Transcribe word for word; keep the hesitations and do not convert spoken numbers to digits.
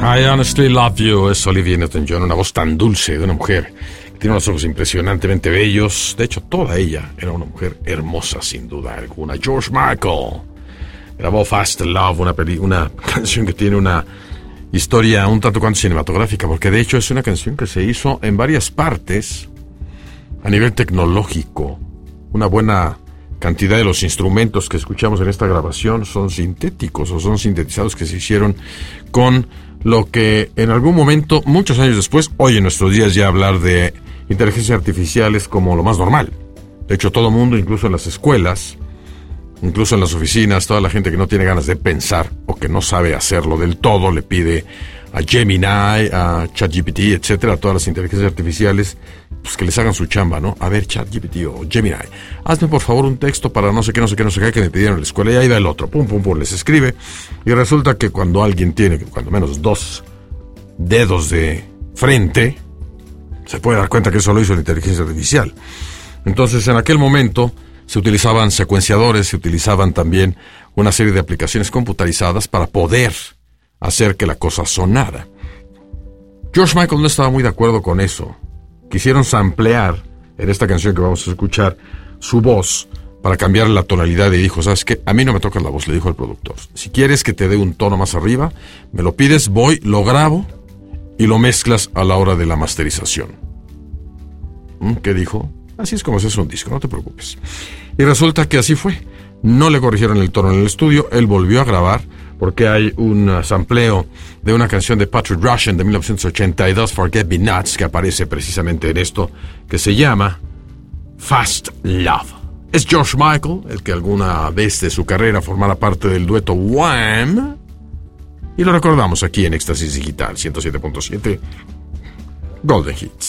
I Honestly Love You es Olivia Newton-John, una voz tan dulce de una mujer que tiene unos ojos impresionantemente bellos. De hecho, toda ella era una mujer hermosa, sin duda alguna. George Michael grabó Fast Love, una, peli- una canción que tiene una historia un tanto cuanto cinematográfica, porque de hecho es una canción que se hizo en varias partes a nivel tecnológico. Una buena cantidad de los instrumentos que escuchamos en esta grabación son sintéticos o son sintetizados que se hicieron con lo que en algún momento, muchos años después, hoy en nuestros días ya hablar de inteligencia artificial es como lo más normal. De hecho, todo mundo, incluso en las escuelas, incluso en las oficinas, toda la gente que no tiene ganas de pensar o que no sabe hacerlo del todo, le pide a Gemini, a ChatGPT, etcétera, a todas las inteligencias artificiales, pues que les hagan su chamba, ¿no? A ver, ChatGPT o Gemini, hazme por favor un texto para no sé qué, no sé qué, no sé qué, que me pidieron en la escuela, y ahí va el otro, pum, pum, pum, les escribe, y resulta que cuando alguien tiene, cuando menos dos dedos de frente, se puede dar cuenta que eso lo hizo la inteligencia artificial. Entonces, en aquel momento, se utilizaban secuenciadores, se utilizaban también una serie de aplicaciones computarizadas para poder hacer que la cosa sonara. George Michael no estaba muy de acuerdo con eso. Quisieron samplear en esta canción que vamos a escuchar su voz para cambiar la tonalidad y dijo, ¿sabes qué? A mí no me tocas la voz, le dijo el productor. Si quieres que te dé un tono más arriba, me lo pides, voy, lo grabo y lo mezclas a la hora de la masterización. ¿Qué dijo? Así es como se hace un disco, no te preocupes. Y resulta que así fue. No le corrigieron el tono en el estudio, él volvió a grabar, porque hay un sampleo de una canción de Patrick Rushen de mil novecientos ochenta y dos, Forget Me Nots, que aparece precisamente en esto, que se llama Fast Love. Es George Michael, el que alguna vez de su carrera formara parte del dueto Wham, y lo recordamos aquí en Éxtasis Digital ciento siete punto siete Golden Hits.